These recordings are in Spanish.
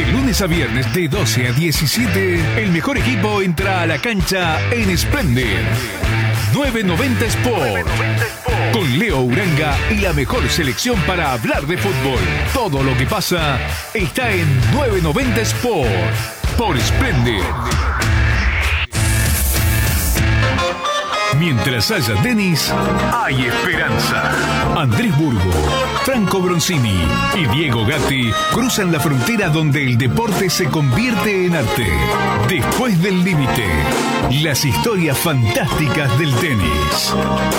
lunes a viernes de 12 a 17, el mejor equipo entra a la cancha en Splendid. 990 Sport. Con Leo Uranga y la mejor selección para hablar de fútbol. Todo lo que pasa está en 990 Sport. Por Splendid. Mientras haya tenis, hay esperanza. Andrés Burgo, Franco Bronzini y Diego Gatti cruzan la frontera donde el deporte se convierte en arte. Después del límite, las historias fantásticas del tenis.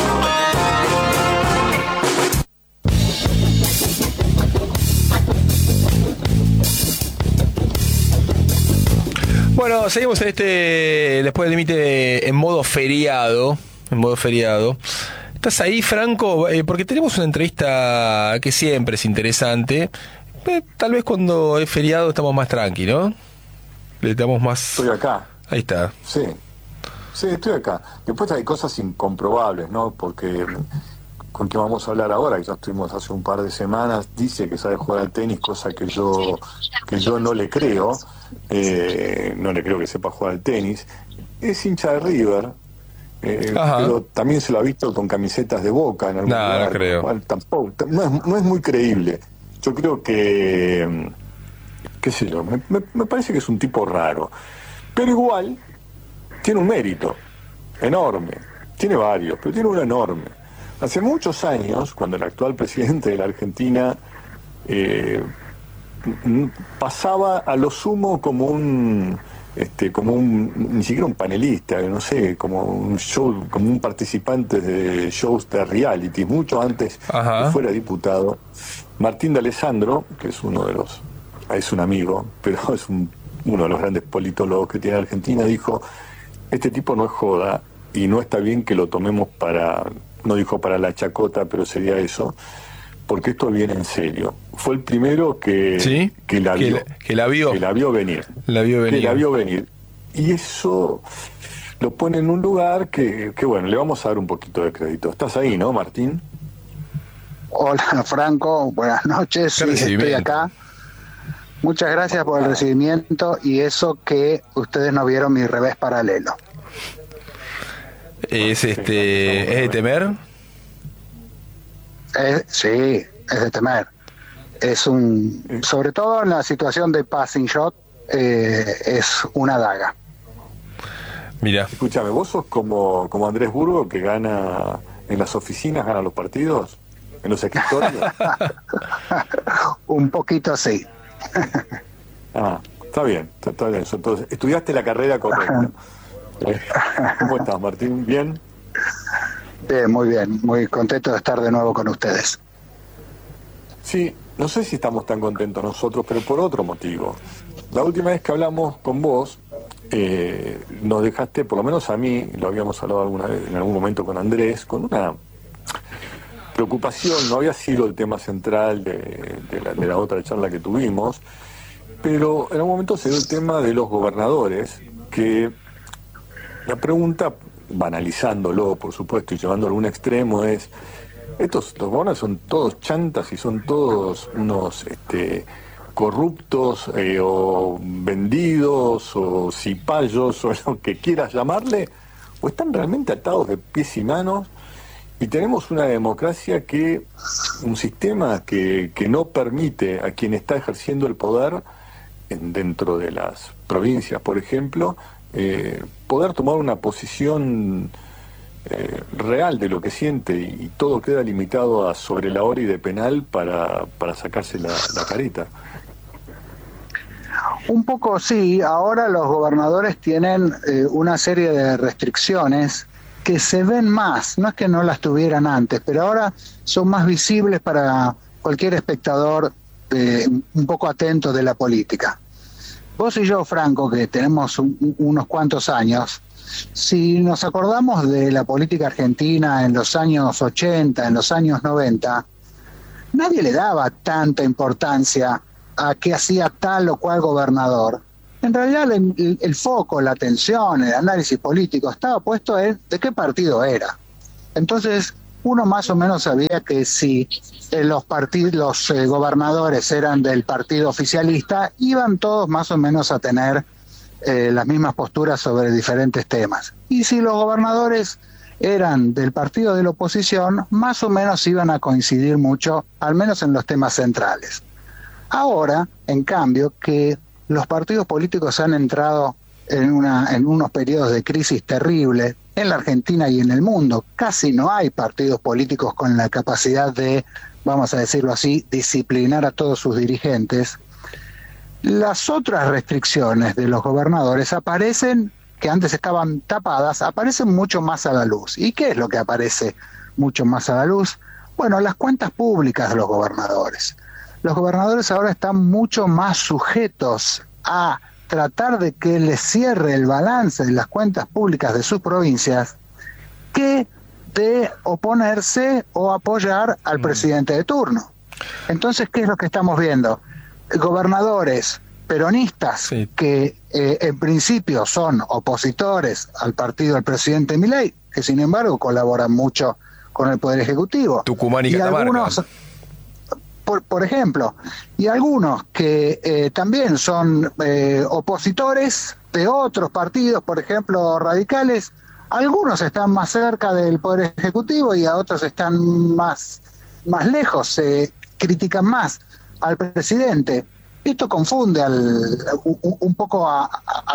Bueno, seguimos en después del límite en modo feriado. ¿Estás ahí, Franco? Porque tenemos una entrevista que siempre es interesante. Tal vez cuando es feriado estamos más tranquilos, ¿no? Le damos más... Estoy acá. Ahí está. Sí, estoy acá. Después hay cosas incomprobables, ¿no? Porque con quien vamos a hablar ahora, que ya estuvimos hace un par de semanas, dice que sabe jugar al tenis, cosa que yo no le creo. No le creo que sepa jugar al tenis. Es hincha de River, pero también se lo ha visto con camisetas de Boca en algún lugar. No creo. Bueno, tampoco, no es muy creíble. Yo creo que, qué sé yo, me parece que es un tipo raro. Pero igual tiene un mérito enorme. Tiene varios, pero tiene uno enorme. Hace muchos años, cuando el actual presidente de la Argentina pasaba a lo sumo como un ni siquiera un panelista, no sé, como un show, como un participante de shows de reality, mucho antes que fuera diputado, Martín de Alessandro, que es es un amigo, pero es uno de los grandes politólogos que tiene Argentina, dijo: este tipo no es joda y no está bien que lo tomemos no dijo para la chacota, pero sería eso, porque esto viene en serio. Fue el primero que la vio venir. Y eso lo pone en un lugar que bueno, le vamos a dar un poquito de crédito. ¿Estás ahí, no, Martín? Hola, Franco, buenas noches. Sí, estoy acá. Muchas gracias por el recibimiento y eso que ustedes no vieron mi revés paralelo. ¿Es de temer? Sí, es de temer. Sobre todo en la situación de passing shot, es una daga. Mira. Escúchame, ¿vos sos como Andrés Burgo, que gana en las oficinas, gana los partidos? ¿En los escritorios? Un poquito sí. Está bien. Entonces, estudiaste la carrera correcta. ¿Cómo estás, Martín? ¿Bien? Bien, muy bien. Muy contento de estar de nuevo con ustedes. Sí, no sé si estamos tan contentos nosotros, pero por otro motivo. La última vez que hablamos con vos, nos dejaste, por lo menos a mí, lo habíamos hablado alguna vez, en algún momento con Andrés, con una preocupación. No había sido el tema central de la otra charla que tuvimos, pero en algún momento se dio el tema de los gobernadores, que la pregunta, banalizándolo, por supuesto, y llevándolo a un extremo, es: los gobernadores son todos chantas y son todos unos corruptos o vendidos o cipayos o lo que quieras llamarle, o están realmente atados de pies y manos, y tenemos una democracia un sistema que no permite a quien está ejerciendo el poder dentro de las provincias, por ejemplo, poder tomar una posición real de lo que siente, y todo queda limitado a sobre la hora y de penal para sacarse la careta. Un poco sí. Ahora los gobernadores tienen una serie de restricciones que se ven más, no es que no las tuvieran antes, pero ahora son más visibles para cualquier espectador un poco atento de la política. Vos y yo, Franco, que tenemos unos cuantos años, si nos acordamos de la política argentina en los años 80, en los años 90, nadie le daba tanta importancia a qué hacía tal o cual gobernador. En realidad el foco, la atención, el análisis político estaba puesto en de qué partido era. Entonces, uno más o menos sabía que si los gobernadores eran del partido oficialista, iban todos más o menos a tener las mismas posturas sobre diferentes temas. Y si los gobernadores eran del partido de la oposición, más o menos iban a coincidir mucho, al menos en los temas centrales. Ahora, en cambio, que los partidos políticos han entrado en unos periodos de crisis terrible en la Argentina y en el mundo. Casi no hay partidos políticos con la capacidad de, vamos a decirlo así, disciplinar a todos sus dirigentes. Las otras restricciones de los gobernadores aparecen, que antes estaban tapadas, aparecen mucho más a la luz. ¿Y qué es lo que aparece mucho más a la luz? Bueno, las cuentas públicas de los gobernadores. Los gobernadores ahora están mucho más sujetos a tratar de que les cierre el balance de las cuentas públicas de sus provincias que de oponerse o apoyar al presidente de turno. Entonces, ¿qué es lo que estamos viendo? Gobernadores peronistas que en principio son opositores al partido del presidente Milei, que sin embargo colaboran mucho con el Poder Ejecutivo. Tucumán y Catamarca. Algunos, por ejemplo, y algunos que también son opositores de otros partidos, por ejemplo, radicales. Algunos están más cerca del Poder Ejecutivo y a otros están más lejos, critican más al presidente. Esto confunde un poco a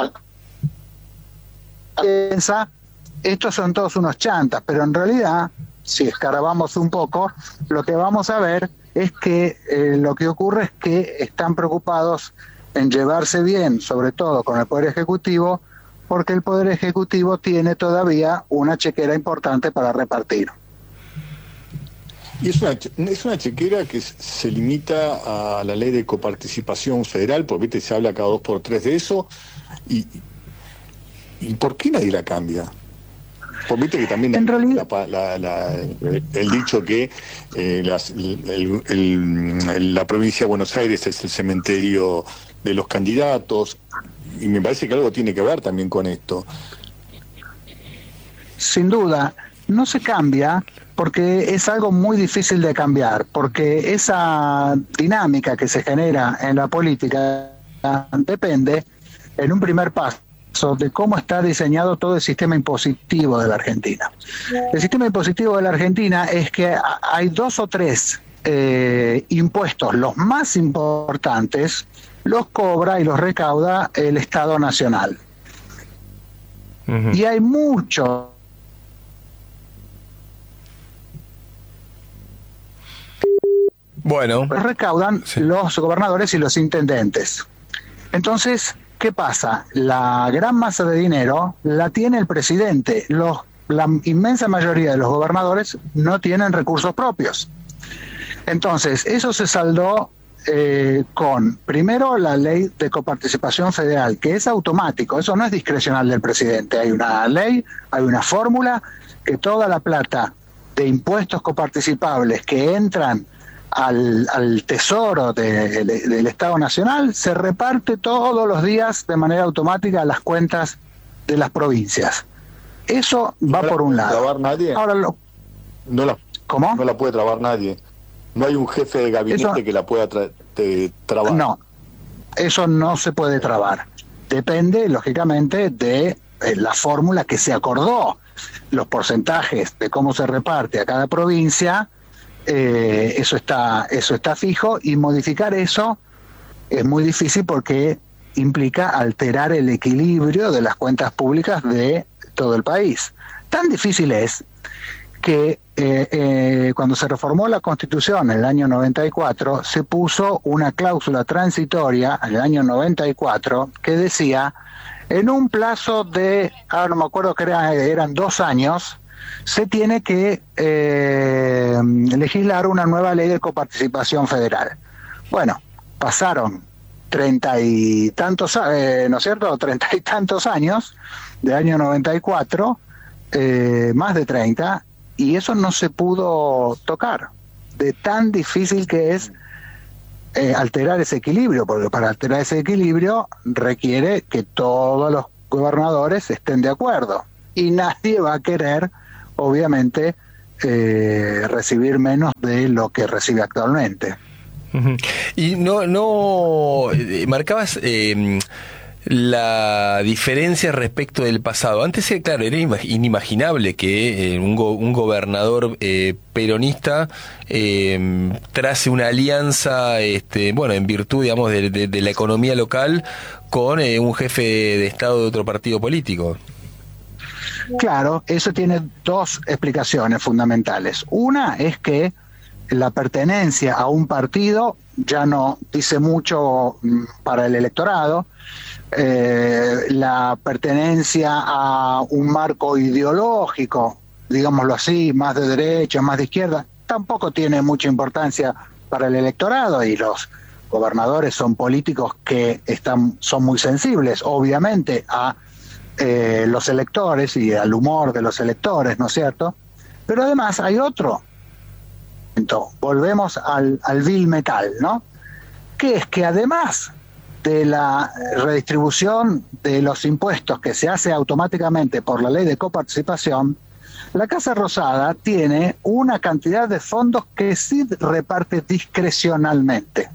piensa, estos son todos unos chantas, pero en realidad, si escarbamos un poco, lo que vamos a ver es que lo que ocurre es que están preocupados en llevarse bien, sobre todo con el Poder Ejecutivo, porque el Poder Ejecutivo tiene todavía una chequera importante para repartir. Y es una chequera que se limita a la ley de coparticipación federal, porque ¿viste? Se habla cada 2 por 3 de eso, y ¿por qué nadie la cambia? Porque viste que también en realidad, el dicho que la provincia de Buenos Aires es el cementerio de los candidatos, y me parece que algo tiene que ver también con esto. Sin duda, no se cambia porque es algo muy difícil de cambiar, porque esa dinámica que se genera en la política depende, en un primer paso, de cómo está diseñado todo el sistema impositivo de la Argentina. El sistema impositivo de la Argentina es que hay 2 o 3 impuestos, los más importantes, los cobra y los recauda el Estado Nacional. Y hay muchos recaudan los gobernadores y los intendentes. Entonces, ¿qué pasa? La gran masa de dinero la tiene el presidente. La inmensa mayoría de los gobernadores no tienen recursos propios. Entonces, eso se saldó con, primero, la ley de coparticipación federal, que es automático, eso no es discrecional del presidente. Hay una ley, hay una fórmula, que toda la plata de impuestos coparticipables que entran al tesoro del Estado Nacional se reparte todos los días de manera automática a las cuentas de las provincias. Eso va por un lado. ¿Trabar nadie? Ahora ¿Cómo? No la puede trabar nadie. No hay un jefe de gabinete que la pueda trabar. No, eso no se puede trabar. Depende, lógicamente, de la fórmula que se acordó. Los porcentajes de cómo se reparte a cada provincia, eso está fijo, y modificar eso es muy difícil porque implica alterar el equilibrio de las cuentas públicas de todo el país. Tan difícil es que cuando se reformó la Constitución en el año 94, se puso una cláusula transitoria en el año 94 que decía, en un plazo de, ahora no me acuerdo que eran 2 años, se tiene que legislar una nueva ley de coparticipación federal. Bueno, pasaron 30 y tantos, ¿no es cierto? 30 y tantos años, del año 94, más de 30, y eso no se pudo tocar, de tan difícil que es alterar ese equilibrio, porque para alterar ese equilibrio requiere que todos los gobernadores estén de acuerdo, y nadie va a querer, obviamente, recibir menos de lo que recibe actualmente. Uh-huh. Y no marcabas la diferencia respecto del pasado. Antes, claro, era inimaginable que un gobernador peronista trace una alianza, en virtud, digamos, de la economía local con un jefe de Estado de otro partido político. Claro, eso tiene dos explicaciones fundamentales. Una es que la pertenencia a un partido ya no dice mucho para el electorado. La pertenencia a un marco ideológico, digámoslo así, más de derecha, más de izquierda, tampoco tiene mucha importancia para el electorado, y los gobernadores son políticos que son muy sensibles, obviamente, a los electores y al humor de los electores, ¿no es cierto? Pero además hay otro. Entonces, volvemos al vil metal, ¿no? Que es que además de la redistribución de los impuestos que se hace automáticamente por la ley de coparticipación, la Casa Rosada tiene una cantidad de fondos que sí reparte discrecionalmente.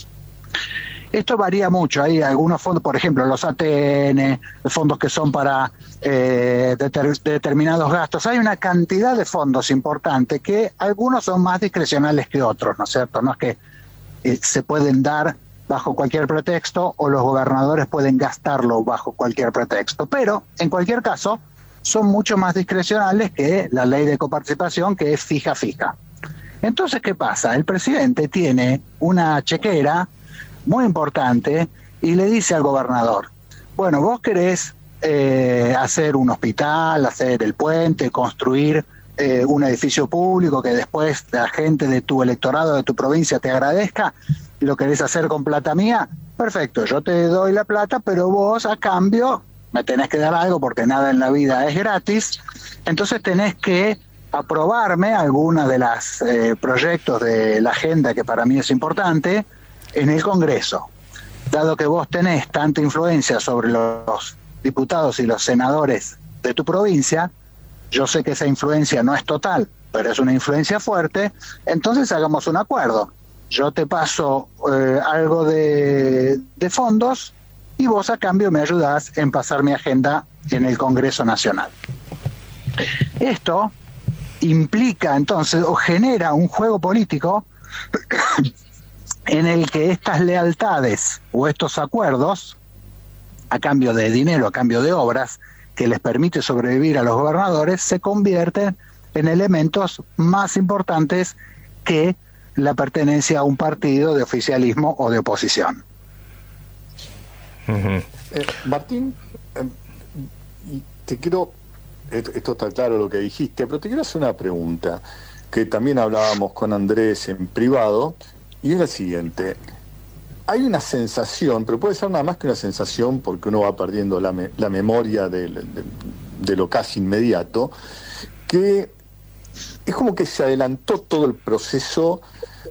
Esto varía mucho. Hay algunos fondos, por ejemplo, los ATN, fondos que son para determinados gastos. Hay una cantidad de fondos importantes que algunos son más discrecionales que otros, ¿no es cierto? No es que se pueden dar bajo cualquier pretexto o los gobernadores pueden gastarlo bajo cualquier pretexto. Pero, en cualquier caso, son mucho más discrecionales que la ley de coparticipación, que es fija. Entonces, ¿qué pasa? El presidente tiene una chequera muy importante y le dice al gobernador: bueno, vos querés hacer un hospital, hacer el puente, construir un edificio público que después la gente de tu electorado, de tu provincia te agradezca, y lo querés hacer con plata mía, perfecto, yo te doy la plata, pero vos a cambio me tenés que dar algo, porque nada en la vida es gratis. Entonces tenés que aprobarme algunos de los proyectos de la agenda que para mí es importante en el Congreso. Dado que vos tenés tanta influencia sobre los diputados y los senadores de tu provincia, yo sé que esa influencia no es total, pero es una influencia fuerte, entonces hagamos un acuerdo. Yo te paso algo de fondos y vos a cambio me ayudás en pasar mi agenda en el Congreso Nacional. Esto implica entonces, o genera un juego político en el que estas lealtades o estos acuerdos, a cambio de dinero, a cambio de obras, que les permite sobrevivir a los gobernadores, se convierten en elementos más importantes que la pertenencia a un partido de oficialismo o de oposición. Uh-huh. Martín, te quiero, esto está claro lo que dijiste, pero te quiero hacer una pregunta que también hablábamos con Andrés en privado, y es la siguiente. Hay una sensación, pero puede ser nada más que una sensación, porque uno va perdiendo la memoria de lo casi inmediato, que es como que se adelantó todo el proceso,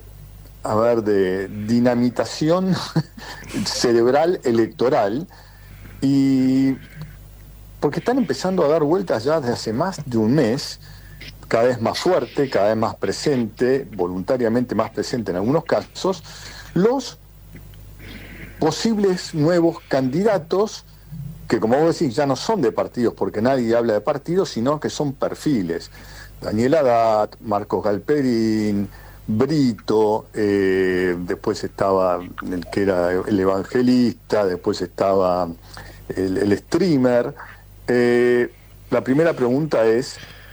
de dinamitación cerebral electoral, y porque están empezando a dar vueltas ya desde hace más de un mes, cada vez más fuerte, cada vez más presente, voluntariamente más presente en algunos casos, los posibles nuevos candidatos, que como vos decís ya no son de partidos, porque nadie habla de partidos, sino que son perfiles. Daniel Haddad, Marcos Galperín, Brito, después estaba el que era el evangelista, después estaba el streamer. La primera pregunta es,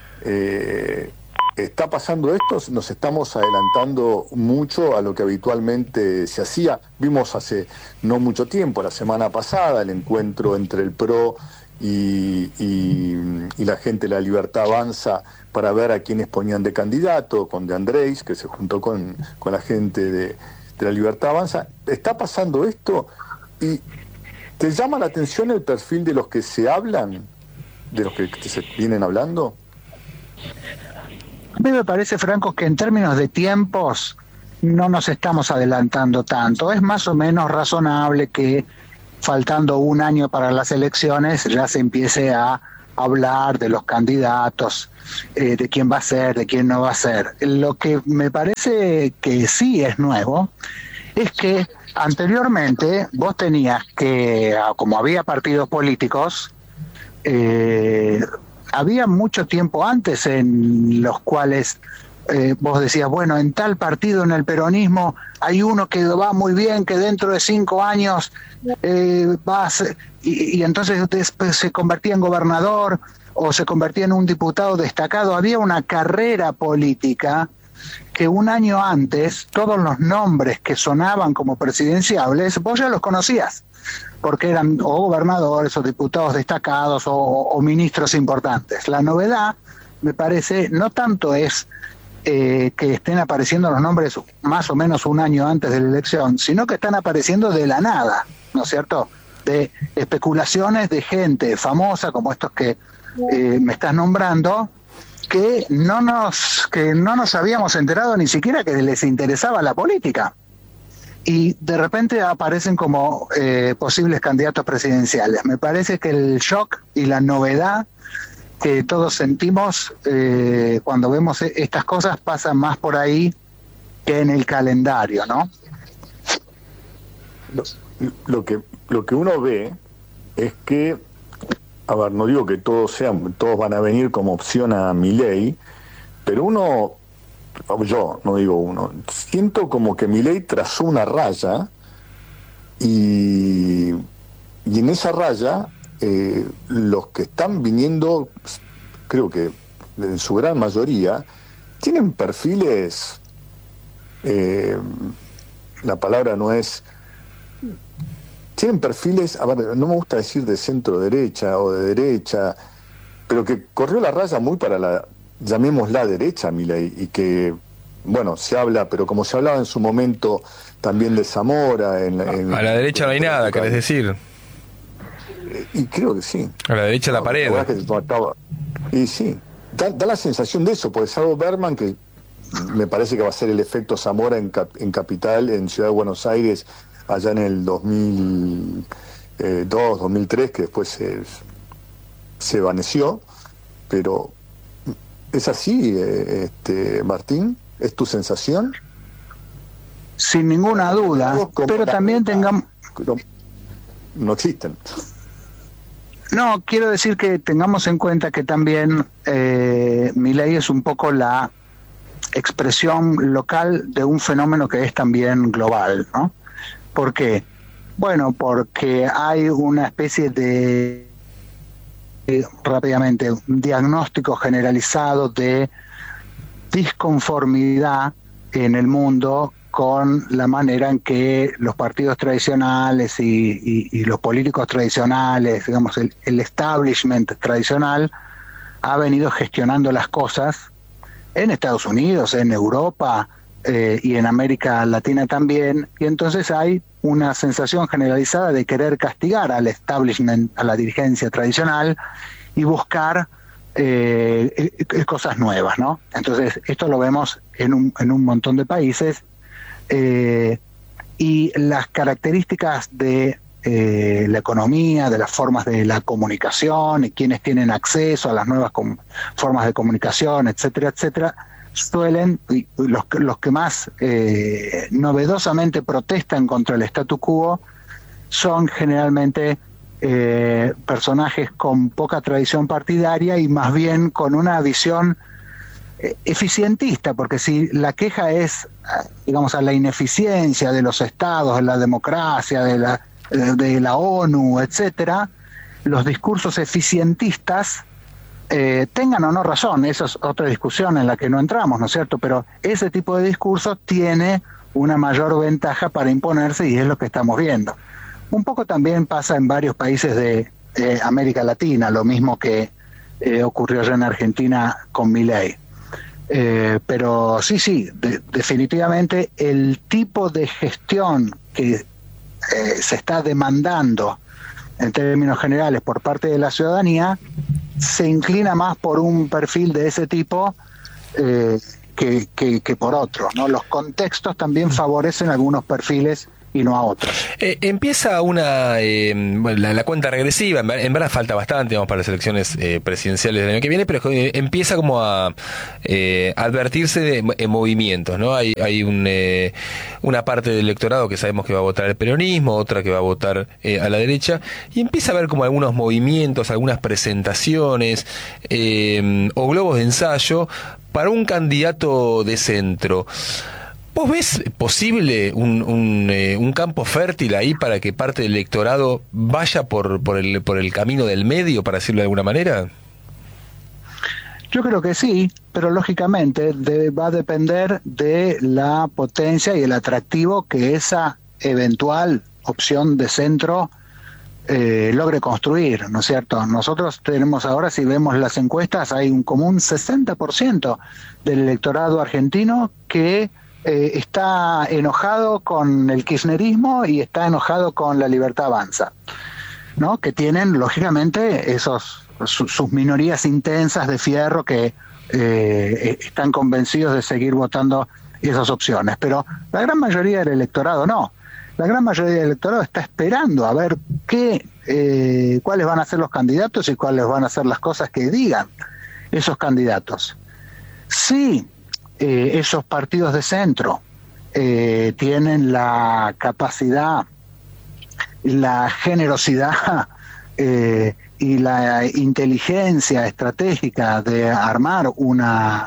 ¿está pasando esto? ¿Nos estamos adelantando mucho a lo que habitualmente se hacía? Vimos hace no mucho tiempo, la semana pasada, el encuentro entre el PRO y la gente de La Libertad Avanza para ver a quiénes ponían de candidato, con De Andrés, que se juntó con la gente de La Libertad Avanza. ¿Está pasando esto? ¿Y te llama la atención el perfil de los que se hablan, de los que se vienen hablando? A mí me parece, Franco, que en términos de tiempos no nos estamos adelantando tanto. Es más o menos razonable que faltando un año para las elecciones ya se empiece a hablar de los candidatos, de quién va a ser, de quién no va a ser. Lo que me parece que sí es nuevo es que anteriormente vos tenías que, como había partidos políticos, había mucho tiempo antes en los cuales vos decías, bueno, en tal partido, en el peronismo, hay uno que va muy bien, que dentro de 5 años va a ser, y entonces después se convertía en gobernador o se convertía en un diputado destacado. Había una carrera política que un año antes todos los nombres que sonaban como presidenciables vos ya los conocías, porque eran o gobernadores o diputados destacados o ministros importantes. La novedad, me parece, no tanto es que estén apareciendo los nombres más o menos un año antes de la elección, sino que están apareciendo de la nada, ¿no es cierto? De especulaciones de gente famosa como estos que me estás nombrando, que no nos habíamos enterado ni siquiera que les interesaba la política. Y de repente aparecen como posibles candidatos presidenciales. Me parece que el shock y la novedad que todos sentimos cuando vemos estas cosas pasa más por ahí que en el calendario, ¿no? Lo que uno ve es que, a ver, no digo que todos van a venir como opción a Milei, pero yo no digo uno, siento como que Milei trazó una raya y en esa raya los que están viniendo, creo que en su gran mayoría, tienen perfiles, la palabra no es, tienen perfiles, a ver, no me gusta decir de centro derecha o de derecha, pero que corrió la raya muy para la, llamémosla derecha, Milei, y que, bueno, se habla, pero como se hablaba en su momento también de Zamora. A la derecha no hay nada, querés decir. Y creo que sí. A la derecha la pared. Y sí, da la sensación de eso, porque Sado Berman, que me parece que va a ser el efecto Zamora en Capital, en Ciudad de Buenos Aires, allá en el 2002, 2003, que después se evaneció, pero ¿es así, Martín? ¿Es tu sensación? Sin ninguna duda, pero también tengamos... No existen. No, quiero decir que tengamos en cuenta que también Milei es un poco la expresión local de un fenómeno que es también global, ¿no? ¿Por qué? Bueno, porque hay una especie de, rápidamente, un diagnóstico generalizado de disconformidad en el mundo con la manera en que los partidos tradicionales y los políticos tradicionales, digamos, el establishment tradicional, ha venido gestionando las cosas en Estados Unidos, en Europa y en América Latina también, y entonces hay una sensación generalizada de querer castigar al establishment, a la dirigencia tradicional, y buscar cosas nuevas, ¿no? Entonces esto lo vemos en un montón de países, y las características de la economía, de las formas de la comunicación y quienes tienen acceso a las nuevas formas de comunicación, etcétera, etcétera, suelen, y los que más novedosamente protestan contra el statu quo son generalmente personajes con poca tradición partidaria y más bien con una visión eficientista, porque si la queja es, digamos, a la ineficiencia de los estados, de la democracia, de la ONU, etcétera, los discursos eficientistas, tengan o no razón, esa es otra discusión en la que no entramos, ¿no es cierto? Pero ese tipo de discurso tiene una mayor ventaja para imponerse y es lo que estamos viendo. Un poco también pasa en varios países de América Latina, lo mismo que ocurrió allá en Argentina con Milei. Pero sí, definitivamente el tipo de gestión que se está demandando en términos generales por parte de la ciudadanía se inclina más por un perfil de ese tipo que por otro, ¿no? Los contextos también favorecen algunos perfiles y no a otros. Empieza la cuenta regresiva, en verdad falta bastante, vamos, para las elecciones presidenciales del año que viene, pero empieza como a advertirse de movimientos, ¿no? Hay una parte del electorado que sabemos que va a votar el peronismo, otra que va a votar a la derecha, y empieza a haber como algunos movimientos, algunas presentaciones o globos de ensayo para un candidato de centro. ¿Vos ves posible un campo fértil ahí para que parte del electorado vaya por el camino del medio, para decirlo de alguna manera? Yo creo que sí, pero lógicamente va a depender de la potencia y el atractivo que esa eventual opción de centro logre construir, ¿no es cierto? Nosotros tenemos ahora, si vemos las encuestas, hay como un 60% del electorado argentino que está enojado con el kirchnerismo y está enojado con La Libertad Avanza, ¿no? Que tienen, lógicamente, sus minorías intensas de fierro que están convencidos de seguir votando esas opciones. Pero la gran mayoría del electorado no. La gran mayoría del electorado está esperando a ver cuáles van a ser los candidatos y cuáles van a ser las cosas que digan esos candidatos. Sí. Esos partidos de centro tienen la capacidad, la generosidad y la inteligencia estratégica de armar una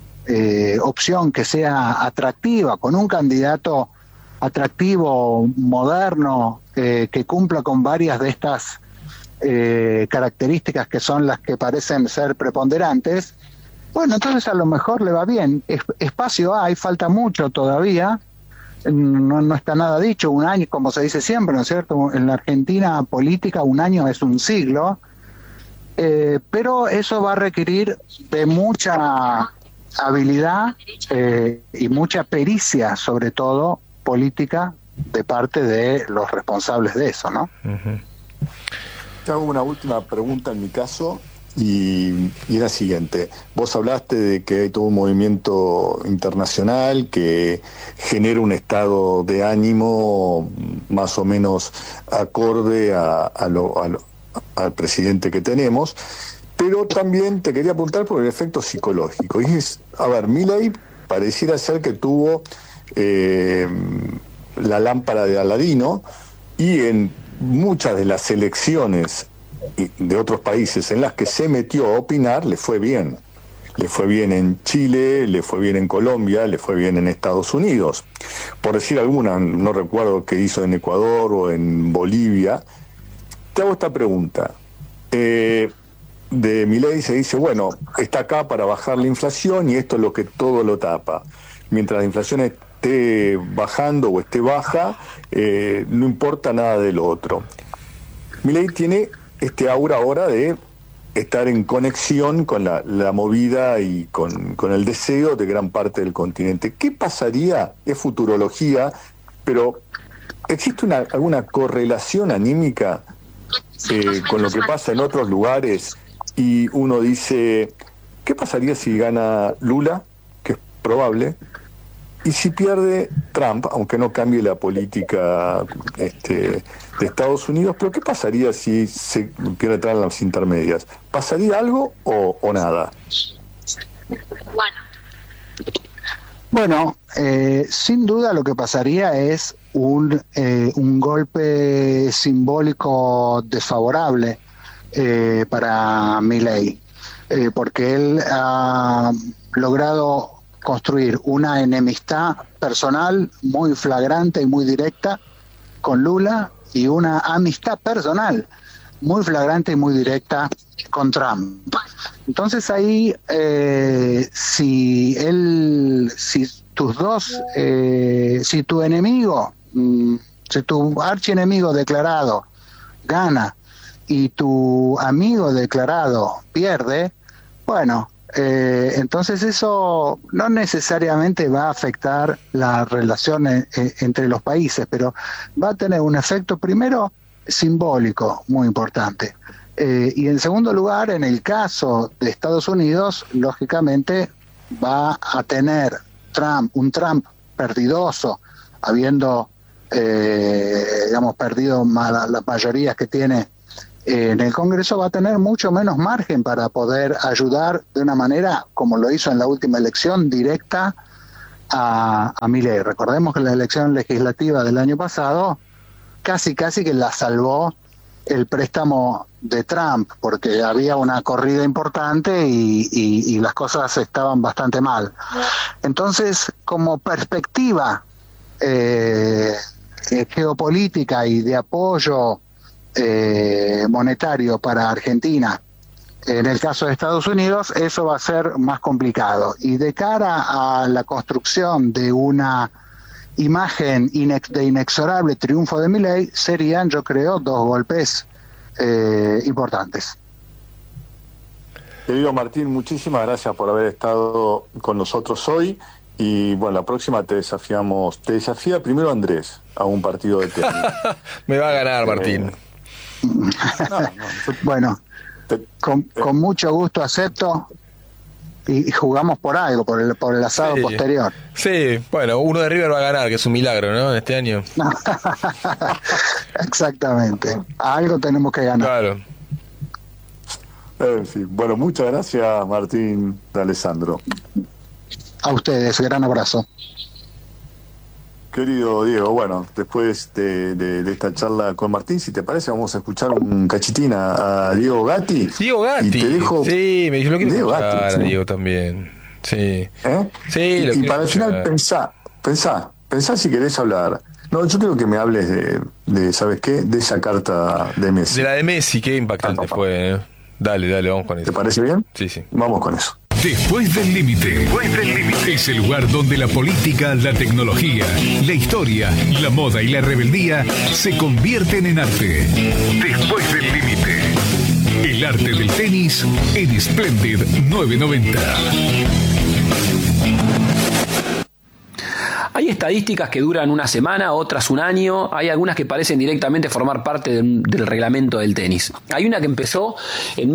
opción que sea atractiva, con un candidato atractivo, moderno, que cumpla con varias de estas características que son las que parecen ser preponderantes. Bueno, entonces a lo mejor le va bien. Espacio hay, falta mucho todavía, no está nada dicho. Un año, como se dice siempre, ¿no es cierto? En la Argentina política un año es un siglo, pero eso va a requerir de mucha habilidad y mucha pericia, sobre todo política, de parte de los responsables de eso, ¿no? Uh-huh. Te hago una última pregunta en mi caso. Y es la siguiente. Vos hablaste de que hay todo un movimiento internacional que genera un estado de ánimo más o menos acorde al presidente que tenemos, pero también te quería apuntar por el efecto psicológico. Y Milei pareciera ser que tuvo la lámpara de Aladino, y en muchas de las elecciones de otros países en las que se metió a opinar, le fue bien. Le fue bien en Chile, le fue bien en Colombia, le fue bien en Estados Unidos. Por decir alguna, no recuerdo qué hizo en Ecuador o en Bolivia. Te hago esta pregunta. De Milei se dice, bueno, está acá para bajar la inflación y esto es lo que todo lo tapa. Mientras la inflación esté bajando o esté baja, no importa nada de lo otro. Milei tiene este aura ahora de estar en conexión con la movida y con el deseo de gran parte del continente. ¿Qué pasaría? Es futurología, pero ¿existe alguna correlación anímica con lo que pasa en otros lugares? Y uno dice, ¿qué pasaría si gana Lula? Que es probable. Y si pierde Trump, aunque no cambie la política de Estados Unidos, pero ¿qué pasaría si se pierde Trump en las intermedias? ¿Pasaría algo o nada? Bueno, sin duda lo que pasaría es un golpe simbólico desfavorable para Milei, porque él ha logrado construir una enemistad personal muy flagrante y muy directa con Lula, y una amistad personal muy flagrante y muy directa con Trump. Entonces ahí, si tu enemigo, si tu archienemigo declarado gana y tu amigo declarado pierde, bueno, entonces eso no necesariamente va a afectar la relación entre los países, pero va a tener un efecto primero simbólico muy importante, y en segundo lugar, en el caso de Estados Unidos, lógicamente va a tener un Trump perdidoso, habiendo digamos, perdido las mayorías que tiene en el Congreso, va a tener mucho menos margen para poder ayudar de una manera, como lo hizo en la última elección, directa a Milei. Recordemos que la elección legislativa del año pasado casi que la salvó el préstamo de Trump, porque había una corrida importante y las cosas estaban bastante mal. Entonces, como perspectiva geopolítica y de apoyo monetario para Argentina, en el caso de Estados Unidos, eso va a ser más complicado. Y de cara a la construcción de una imagen de inexorable triunfo de Milei, serían, yo creo, 2 golpes importantes. Querido Martín, muchísimas gracias por haber estado con nosotros hoy. Y bueno, la próxima te desafía primero Andrés a un partido de tenis. Me va a ganar, Martín. Bueno, con mucho gusto acepto y jugamos por algo, por el asado posterior. Sí, bueno, uno de River va a ganar, que es un milagro, ¿no? Este año. Exactamente, algo tenemos que ganar. Claro. Sí. Bueno, muchas gracias, Martín de Alessandro. A ustedes, gran abrazo. Querido Diego, bueno, después de esta charla con Martín, si te parece, vamos a escuchar un cachitín a Diego Gatti. Diego Gatti. Y te dejo... Sí, me dijo lo quiero Diego escuchar Gatti, a Diego también. Sí. Sí, y para el final pensá si querés hablar. No, yo quiero que me hables de ¿sabes qué? De esa carta de Messi. De la de Messi, qué impactante fue, ¿eh? Dale, vamos con eso. ¿Te parece bien? Sí. Vamos con eso. Después del límite. Es el lugar donde la política, la tecnología, la historia, la moda y la rebeldía se convierten en arte. Después del límite. El arte del tenis en Splendid 990. Hay estadísticas que duran una semana, otras un año, hay algunas que parecen directamente formar parte del reglamento del tenis. Hay una que empezó en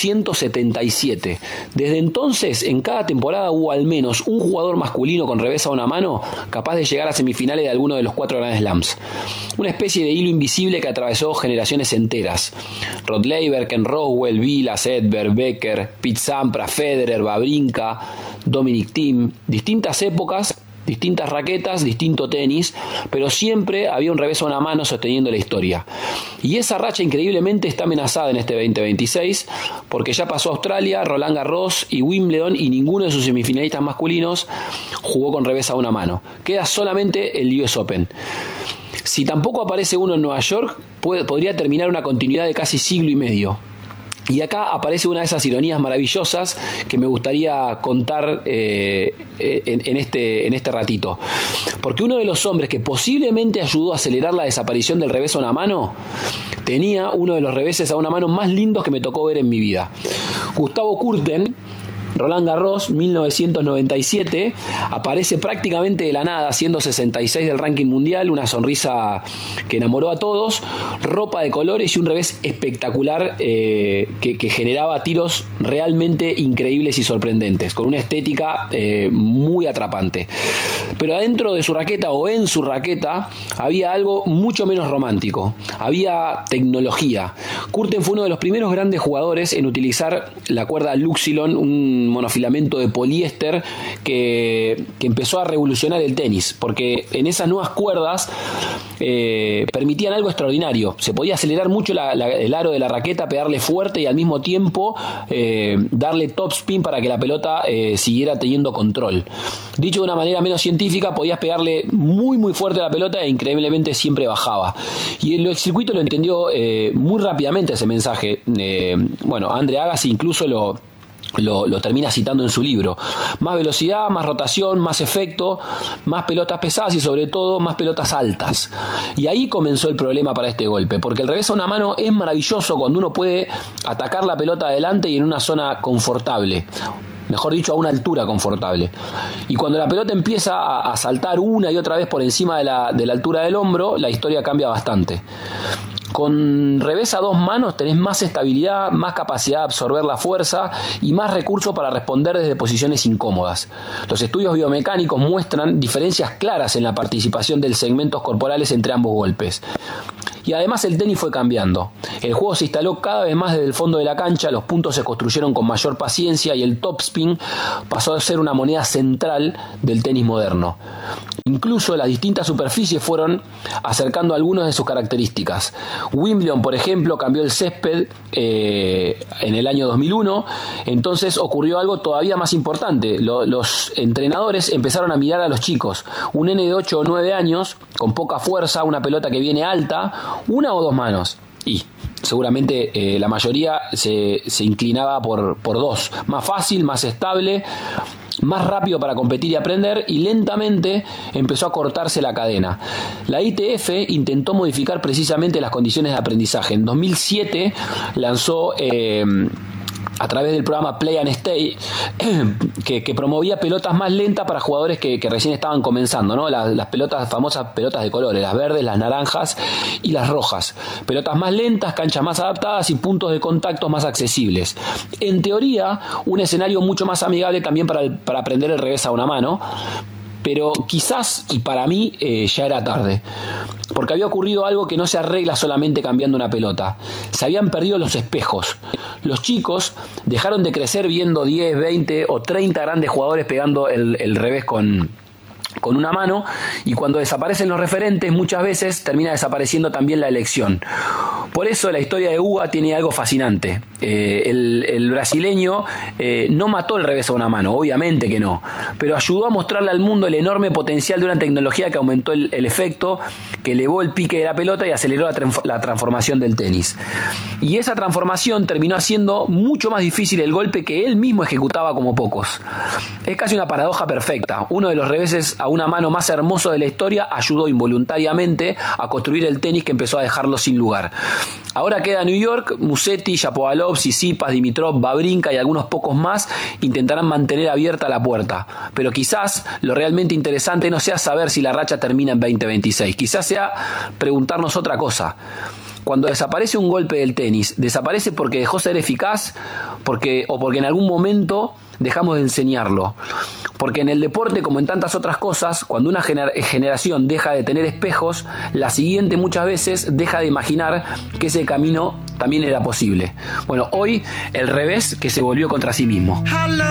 1877. Desde entonces, en cada temporada hubo al menos un jugador masculino con revés a una mano capaz de llegar a semifinales de alguno de los 4 Grand Slams. Una especie de hilo invisible que atravesó generaciones enteras. Rod Laver, Ken Rosewell, Vilas, Edberg, Becker, Pete Sampras, Federer, Wawrinka, Dominic Thiem, distintas épocas, distintas raquetas, distinto tenis, pero siempre había un revés a una mano sosteniendo la historia. Y esa racha increíblemente está amenazada en este 2026, porque ya pasó Australia, Roland Garros y Wimbledon, y ninguno de sus semifinalistas masculinos jugó con revés a una mano. Queda solamente el US Open. Si tampoco aparece uno en Nueva York, podría terminar una continuidad de casi siglo y medio. Y acá aparece una de esas ironías maravillosas que me gustaría contar en este ratito. Porque uno de los hombres que posiblemente ayudó a acelerar la desaparición del revés a una mano tenía uno de los reveses a una mano más lindos que me tocó ver en mi vida. Gustavo Kuerten, Roland Garros, 1997, aparece prácticamente de la nada, siendo 66 del ranking mundial, una sonrisa que enamoró a todos, ropa de colores y un revés espectacular que generaba tiros realmente increíbles y sorprendentes, con una estética muy atrapante. Pero adentro de su raqueta o en su raqueta había algo mucho menos romántico, había tecnología. Kuerten fue uno de los primeros grandes jugadores en utilizar la cuerda Luxilon, un monofilamento de poliéster que empezó a revolucionar el tenis, porque en esas nuevas cuerdas permitían algo extraordinario. Se podía acelerar mucho el aro de la raqueta, pegarle fuerte y al mismo tiempo darle top spin para que la pelota siguiera teniendo control. Dicho de una manera menos científica, podías pegarle muy muy fuerte a la pelota e increíblemente siempre bajaba. Y el circuito lo entendió muy rápidamente ese mensaje. Andre Agassi incluso lo termina citando en su libro. Más velocidad, más rotación, más efecto, más pelotas pesadas y sobre todo más pelotas altas. Y ahí comenzó el problema para este golpe, porque el revés a una mano es maravilloso cuando uno puede atacar la pelota adelante y en una zona confortable. Mejor dicho, a una altura confortable. Y cuando la pelota empieza a saltar una y otra vez por encima de la altura del hombro, la historia cambia bastante. Con revés a 2 manos tenés más estabilidad, más capacidad de absorber la fuerza y más recursos para responder desde posiciones incómodas. Los estudios biomecánicos muestran diferencias claras en la participación de segmentos corporales entre ambos golpes. Y además el tenis fue cambiando. El juego se instaló cada vez más desde el fondo de la cancha, los puntos se construyeron con mayor paciencia y el topspin pasó a ser una moneda central del tenis moderno. Incluso las distintas superficies fueron acercando algunas de sus características. Wimbledon, por ejemplo, cambió el césped en el año 2001. Entonces ocurrió algo todavía más importante. Los entrenadores empezaron a mirar a los chicos. Un nene de 8 o 9 años, con poca fuerza, una pelota que viene alta, 1 o 2 manos. Y seguramente la mayoría se inclinaba por 2. Más fácil, más estable, más rápido para competir y aprender, y lentamente empezó a cortarse la cadena. La ITF intentó modificar precisamente las condiciones de aprendizaje. En 2007 lanzó a través del programa Play and Stay, que promovía pelotas más lentas para jugadores que recién estaban comenzando, ¿no? Las pelotas, famosas pelotas de colores, las verdes, las naranjas y las rojas. Pelotas más lentas, canchas más adaptadas y puntos de contacto más accesibles. En teoría, un escenario mucho más amigable también para aprender el revés a una mano. Pero quizás, y para mí, ya era tarde. Porque había ocurrido algo que no se arregla solamente cambiando una pelota. Se habían perdido los espejos. Los chicos dejaron de crecer viendo 10, 20 o 30 grandes jugadores pegando el revés con una mano, y cuando desaparecen los referentes muchas veces termina desapareciendo también la elección. Por eso la historia de Uga tiene algo fascinante. El brasileño no mató el revés a una mano, obviamente que no, pero ayudó a mostrarle al mundo el enorme potencial de una tecnología que aumentó el efecto, que elevó el pique de la pelota y aceleró la transformación del tenis. Y esa transformación terminó haciendo mucho más difícil el golpe que él mismo ejecutaba como pocos. Es casi una paradoja perfecta. Uno de los reveses a una mano más hermoso de la historia ayudó involuntariamente a construir el tenis que empezó a dejarlo sin lugar. Ahora queda New York. Musetti, Shapovalov, Tsitsipas, Dimitrov, Wawrinka y algunos pocos más intentarán mantener abierta la puerta. Pero quizás lo realmente interesante no sea saber si la racha termina en 2026. Quizás sea preguntarnos otra cosa. Cuando desaparece un golpe del tenis, ¿desaparece porque dejó ser eficaz? ¿O porque en algún momento dejamos de enseñarlo? Porque en el deporte, como en tantas otras cosas, cuando una generación deja de tener espejos, la siguiente muchas veces deja de imaginar que ese camino también era posible. Bueno, hoy el revés que se volvió contra sí mismo.